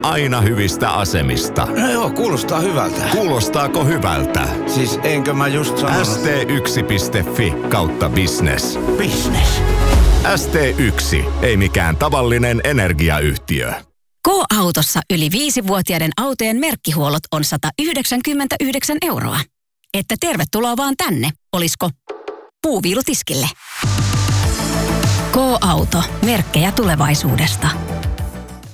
aina hyvistä asemista. No joo, kuulostaa hyvältä. Kuulostaako hyvältä? Siis enkö mä just sanonut... st1.fi/business. Business. ST1, ei mikään tavallinen energiayhtiö. K-autossa yli 5-vuotiaiden autojen merkkihuollot on 199 €. Että tervetuloa vaan tänne, olisko puuviilutiskille? K-auto, merkkejä tulevaisuudesta.